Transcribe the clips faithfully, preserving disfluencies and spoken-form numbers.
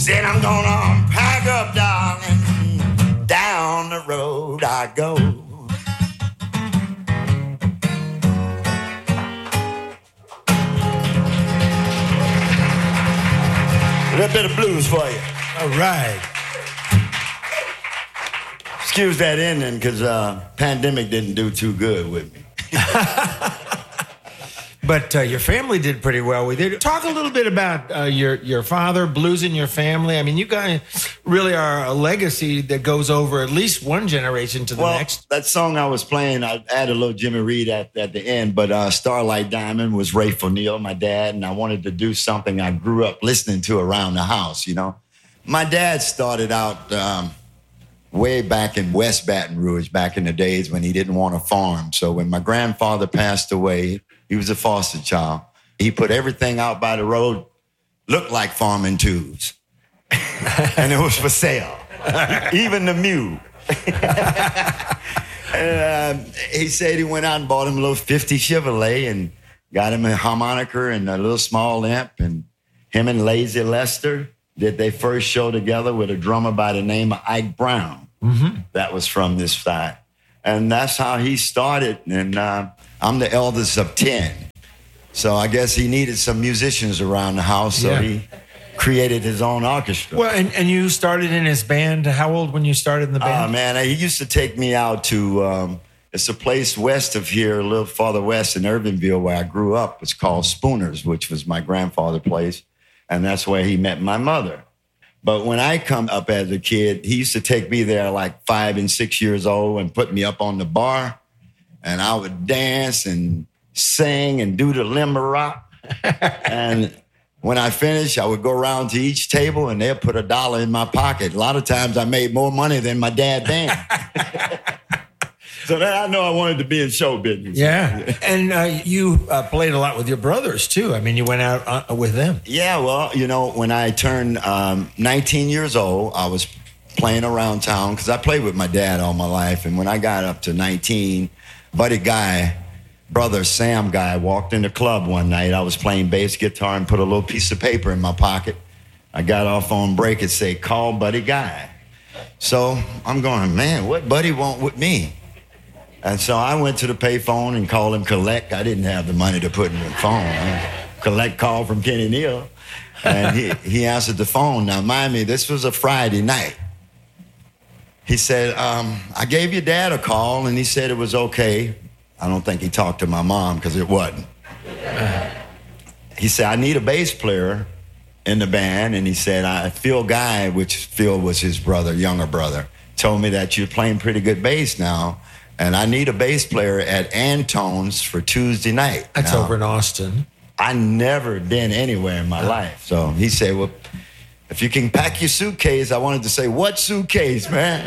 Said I'm gonna pack up, darling, down the road I go. A little bit of blues for you. All right. Excuse that ending, because uh, pandemic didn't do too good with me. But uh, your family did pretty well with it. Talk a little bit about uh, your your father, blues in your family. I mean, you guys really are a legacy that goes over at least one generation to the well, next. That song I was playing, I added a little Jimmy Reed at, at the end, but uh, Starlight Diamond was Rafe O'Neal, my dad, and I wanted to do something I grew up listening to around the house, you know. My dad started out um, way back in West Baton Rouge, back in the days when he didn't want to farm. So when my grandfather passed away, he was a foster child. He put everything out by the road, looked like farming tools. And it was for sale. Even the mule. And uh, he said he went out and bought him a little fifty Chevrolet and got him a harmonica and a little small amp. And him and Lazy Lester did their first show together with a drummer by the name of Ike Brown. Mm-hmm. That was from this side. And that's how he started. And uh, I'm the eldest of ten. So I guess he needed some musicians around the house, so yeah. he created his own orchestra. Well, and, and you started in his band. How old when you started in the band? Oh, uh, man, he used to take me out to, um, it's a place west of here, a little farther west in Irvinville where I grew up. It's called Spooner's, which was my grandfather's place. And that's where he met my mother. But when I come up as a kid, he used to take me there like five and six years old and put me up on the bar. And I would dance and sing and do the limber rock. And when I finished, I would go around to each table and they'd put a dollar in my pocket. A lot of times I made more money than my dad band. So that I know I wanted to be in show business. Yeah. And uh, you uh, played a lot with your brothers, too. I mean, you went out uh, with them. Yeah, well, you know, when I turned um, nineteen years old, I was playing around town because I played with my dad all my life. And when I got up to nineteen, Buddy Guy, brother Sam Guy, walked in the club one night. I was playing bass guitar and put a little piece of paper in my pocket. I got off on break and say, call Buddy Guy. So I'm going, man, what Buddy want with me? And so I went to the payphone and called him collect. I didn't have the money to put in the phone. Collect call from Kenny Neal. And he, he answered the phone. Now, mind me, this was a Friday night. He said, um, I gave your dad a call, and he said it was okay. I don't think he talked to my mom because it wasn't. He said, I need a bass player in the band. And he said, I, Phil Guy, which Phil was his brother, younger brother, told me that you're playing pretty good bass now. And I need a bass player at Antone's for Tuesday night. That's now, over in Austin. I never been anywhere in my life. So he said, well, if you can pack your suitcase, I wanted to say, what suitcase, man?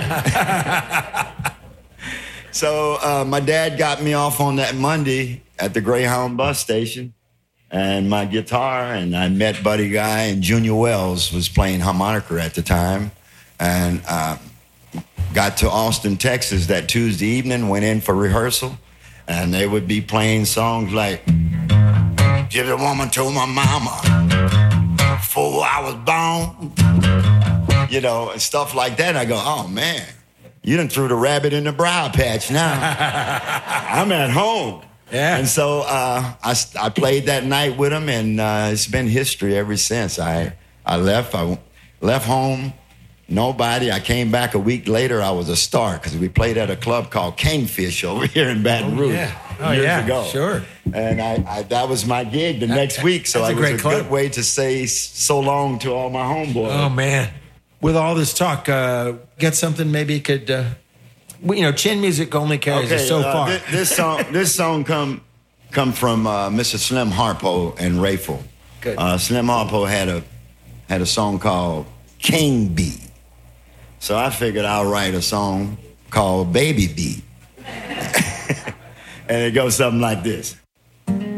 So uh, my dad got me off on that Monday at the Greyhound bus station and my guitar, and I met Buddy Guy, and Junior Wells was playing harmonica at the time. And uh, got to Austin, Texas that Tuesday evening, went in for rehearsal, and they would be playing songs like, give the woman to my mama before I was born, you know, and stuff like that. And I go, oh, man, you done threw the rabbit in the briar patch now. I'm at home. Yeah. And so uh, I, I played that night with him, and uh, it's been history ever since. I, I left. I left home. Nobody. I came back a week later. I was a star because we played at a club called Kingfish over here in Baton Rouge oh, yeah. oh, years yeah. ago. Sure. And I, I that was my gig the next week. So That's it a was great a club. good way to say so long to all my homeboys. Oh man! With all this talk, uh, get something maybe could. Uh, you know, chin music only carries okay, us so uh, far. This, this song, this song come come from uh, Mister Slim Harpo and Rayful. Good. Uh, Slim Harpo had a had a song called King Bee. So I figured I'll write a song called Baby Bee. And it goes something like this.